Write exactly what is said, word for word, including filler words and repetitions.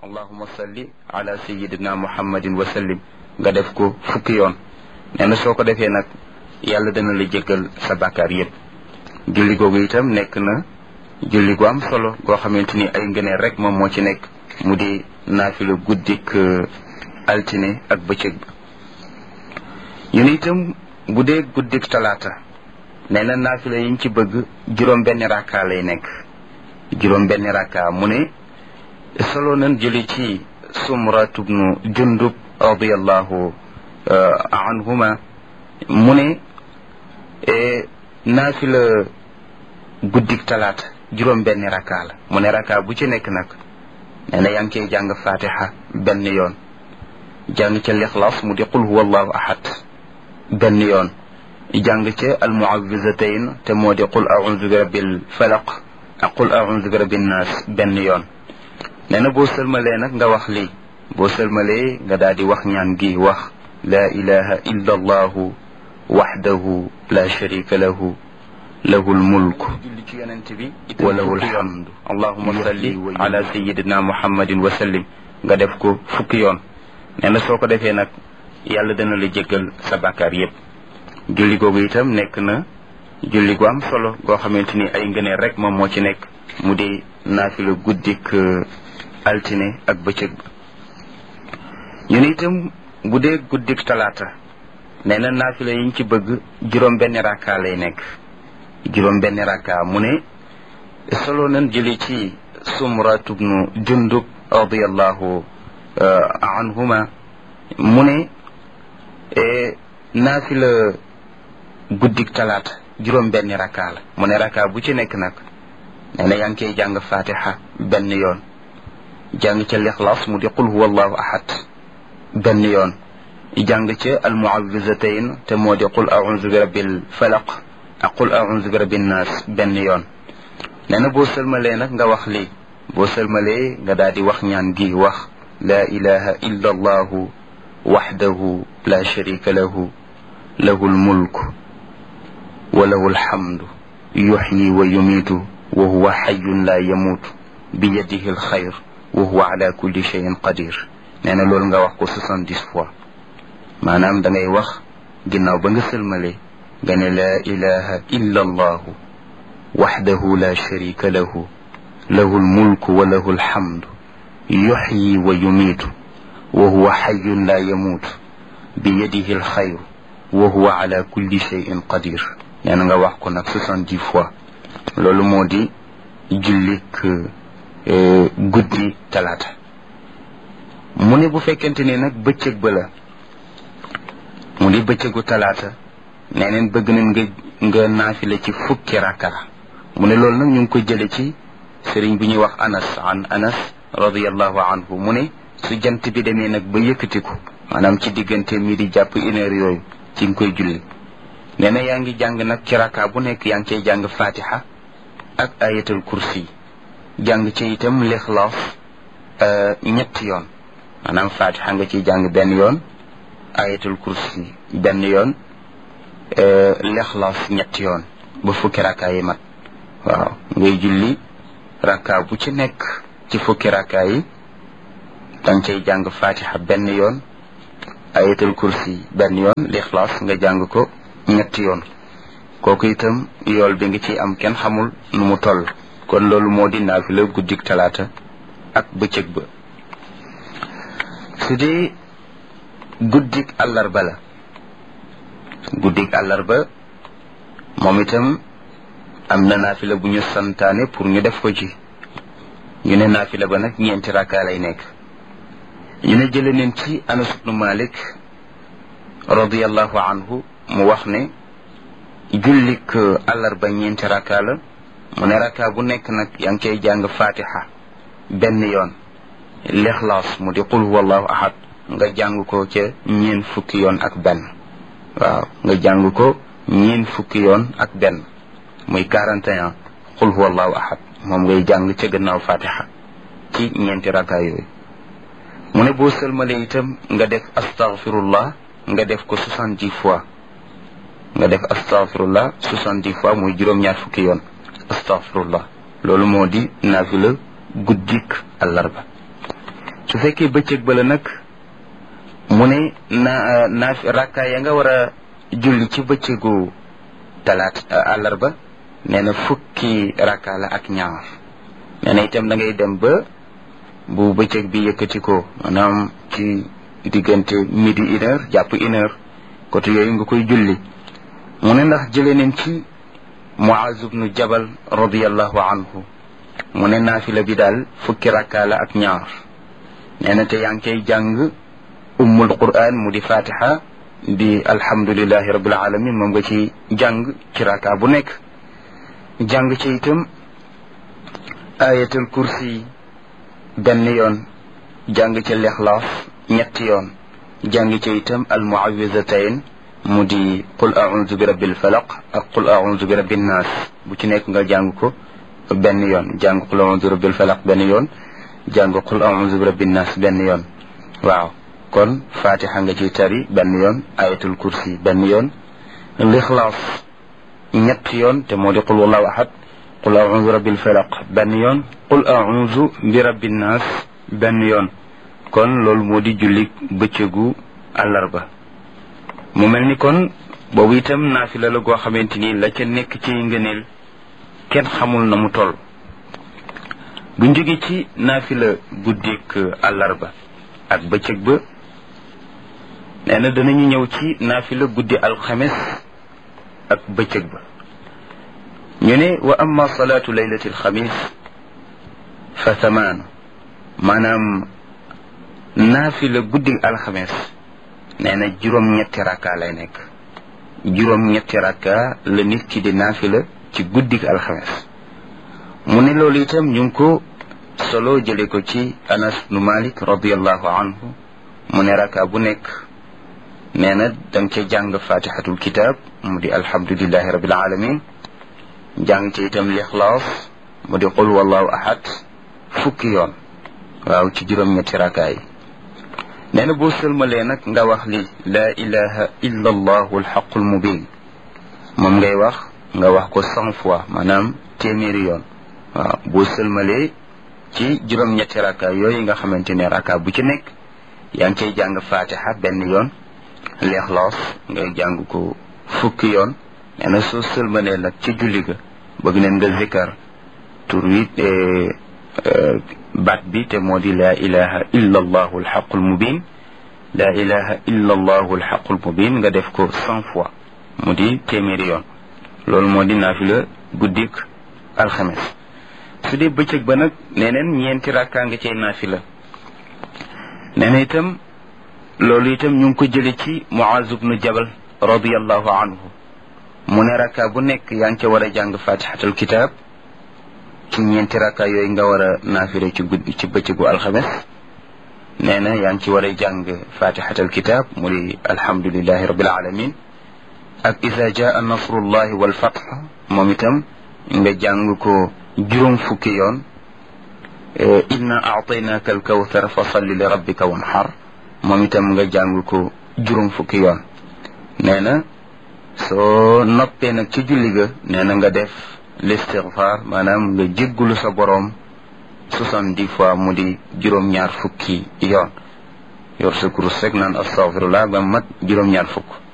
allahuma salli ala sayidina muhammadin wa sallim nga def ko fukki yoon nee na soo ko defee nag yàlla dana la jéggal sa bàkkaar yépp julli googu itam nekk na julli gu am solo goo xamante ni ay ngëneel rek moom moo ci nekk mu di naafila guddik altine ak bëccëg ba ñu ne itam bu dee guddik talaata nee na naafila yiñ ci bëgg juróom benn rakka lay nekk juróom benn rakka mu ne solo nan jëli ci Sumrat ibnu Jundub radiyallahu anhuma mu ne naafila guddik talaata juróom benn rakka la mu ne rakka bu ci nekk nag nee na yaa ngi koy jàng fatiha benn yoon jàng ca lixlaas mu di qul huwa allahu ahad benn yoon jàng ca almuawizatayn te moo di qul a'udhu bi rabbil falaq ak qul a'udhu bi rabbin nas benn yoon nee na boo sëlmalee nag nga wax lii boo sëlmalee nga daal di wax ñaan gi wax la ilaha illa allahu waxdahu la sharika lahu lahu lmulk wa lahu lhamdu allahuma salli ala sayidina muhammadin wa sallim nga def ko fukki yoon nee na soo ko defee nag yàlla dana la jéggal sa bàkkaar yépp julli googu itam nekk na julli gu am solo goo xamante ni ay ngëneel rek moom moo ci nekk mu di naafila guddik altine ak bëccëg ba ñu ne itam bu dee guddik talaata nee na naafila yiñ ci bëgg juróom benn rakka lay nekk juróom benn rakka mu ne solo nan jëli ci Sumrat ibnu Jundub radiyallahu anhuma mu ne naafila guddik talaata juróom benn rakka la mu ne rakka bu ci nekk nag nee na yaa ngi koy jàng fatiha benn yoon jàng ca lixlaas mu di qul huwa allahu ahad benn yoon jàng ca almuawizatayn te moo di qul a'udhu bi rabbil falaq ak qul a'udhu bi rabbin nas benn yoon nee na boo sëlmalee nag nga wax lii boo sëlmalee nga daal di wax ñaan gi wax la ilaha illa allahu waxdahu la sharika lahu lahu lmulk wa lahu lhamdu yuxyi wa yumiitu wa huwa xayun la yamuutu bi yadihi alxayr wa huwa ala kulli cheyin qadir nee na loolu nga wax ko soixante-dix fois maanaam da ngay wax ginnaaw ba nga sëlmalee nga ne laa ilaha illa allahu waxdahu la sharika lahu lahu lmulku wa lahu alhamdu yuxyi wa yumiitu wa huwa xayun la yamuutu bi yadihi alxayr wa huwa ala kulli cheyin qadir nee na nga wax ko nag soixante-dix fois loolu moo di jullik guddi talaata mu ne bu fekkente ne nag bëccëg ba la mu di bëccëgu talaata nee neen bëgg nañ nga nga naafila ci fukki rakka mu ne loolu nag ñu ngi ko jële ci sëriñ bi ñuy wax anas an anas radiyallahu anhu mu ne su jant bi demee nag ba yëkkatiku maanaam ci diggante mi di jàpp une heure yooyu ci nga koy julli nee na yaa ngi jàng nag ci rakka bu nekk yaa ngi cay jàng fatiha ak ayatul kursi jàng ci itam lixlaas ñetti yoon maanaam fatiha nga ciy jàng benn yoon ayatul kursi benn yoon lixlaas ñetti yoon ba fukki rakka yi mat waaw ngay julli rakka bu ci nekk ci fukki rakka yi danga cay jàng fatiha benn yoon ayatul kursi benn yoon lixlaas nga jàng ko ñetti yoon kooku itam yool bi nga ciy am kenn xamul nu mu toll kon loolu moo di naafila guddik talaata ak bëccëg ba su dee guddik àllarba la guddik àllarba moom itam am na naafila bu ñu santaane pour ñu def ko ci ñu ne naafila ba nag ñeenti rakka lay nekk ñu ne jële neen ci Anas ibnu Malik radiyallahu anhu mu wax ne jullik àllarba ñeenti rakka la mu ne rakka bu nekk nag yaa ngi koy jàng fatiha benn yoon lixlaas mu di qul huwa allahu ahad nga jàng ko ca ñeen fukki yoon ak benn waaw nga jàng ko ñeen fukki yoon ak benn muy quarante et un qul huwa allahu ahad moom ngay jàng ca gannaaw fatiha ci ñeenti rakka yooyu mu ne boo sëlmalee itam nga def astaghfirullah nga def ko soixante-dix fois nga def astaghfirullah soixante-dix fois muy juróom-ñaar fukki yoon astaghfirullah loolu moo di naafila guddik àllarba su fekkee bëccëg ba la nag mu ne na naaf rakka ya nga war a julli ci bëccëgu talaat àllarba nee na fukki rakka la ak ñaar nee na itam da ngay dem ba bu bëccëg bi yëkkati ko maanaam ci diggante midi une heure jàpp une heure côté yooyu nga koy julli mu ne ndax jëlee nañ ci Muaz ibnu Jabal radiyallahu anhu mu ne naafila bi daal fukki rakka la ak ñaar nee na te yaa ngi koy jàng ummul quran mu di fatiha di alhamdulillahi rabbil alamin moom nga ci jàng ci rakka bu nekk jàng ci itam ayatul kursi benn yoon jàng ci lixlaas ñetti yoon jàng ci itam al muawwizatayn mu di qul a'udhu bi rabbil falaq ak qul a'udhu bi rabbin nas bu ci nekk nga jàng ko benn yoon jàng qul a'udhu bi rabbil falaq benn yoon jàng qul a'udhu bi rabbin nas benn yoon waaw kon fatiha nga ci tari benn yoon ayatul kursi benn yoon lixlaas ñetti yoon te moo di qul wallahu ahad qul a'udhu bi rabbil falaq benn yoon qul a'udhu bi rabbin nas benn yoon kon loolu moo di julli bëccëgu àllarba mu mel ni kon boobu itam naafila la goo xamante ni la ca nekk ci ngëneel kenn xamul na mu toll bu jóge ci naafila guddik àllarba ak bëccëg ba nee na danañu ñëw ci naafila guddi alxames ak bëccëg ba ñu ne wa amma salaatu laylati alxamis fa thamaanu maanaam naafila guddi alxames nee na juróom-ñetti rakka lay nekk juróom-ñetti rakka la nit ki di naafila ci guddi alxames mu ne loolu itam ñu ngi ko solo jële ko ci Anas nu Malik radiyallahu anhu mu ne rakka bu nekk nee na danga ca jàng fatihatul kitab mu di alhamdulillahi rabbil alamin jàng ci itam lixlaas mu di qul wallahu ahad fukki yoon waaw ci juróom-ñetti rakka yi nee na boo sëlmalee nag nga wax li laa ilaha illa allahu alxaqul mubin moom ngay wax nga wax ko cent fois maanaam téeméeri yoon waaw boo sëlmalee ci juróom-ñetti rakka yooyu nga xamante ne rakka bu ci nekk yaa ngi cay jàng fatiha benn yoon lixlaas ngay jàng ko fukki yoon nee na soo sëlmalee nag ci julli ga bëgg neen nga zikkar tur wi baat bi te moo di laa ilaha illa allahu alxaqul mubin laa ilaha illa allahu alxaqul mubin nga def ko cent fois mu di téeméeri yoon loolu moo di naafila guddik alxames su dee bëccëg ba nag neneen ñeenti rakkaa nga cay naafila nee na itam loolu itam ñu ngi ko jële ci Muaz ibnu Jabal radiyallahu anhu mu ne rakka bu nekk yaa ngi ca war a jàng fatihatul kitab ci ñeenti rakka yooyu nga war a naafila ci guddi ci bëccëgu alxames nee na yaa ngi ci war a jàng fatihatul kitab mu di alhamdulillahi rabbil alamin ak iza jaa nasrullahi wal fath moom itam nga jàng ko juróom fukki yoon inna a'taynaka alkawthar fa salli li rabbika wanhar moom itam nga jàng ko juróom fukki yoon nee na soo noppee nag ci julli ga nee na nga def l'istighfar maanaam nga jéggulu sa boroom soixante-dix fois mu di juróom-ñaar fukki yoon yor sa kurus rek naan astaghfirullah ba mat juróom-ñaar fukk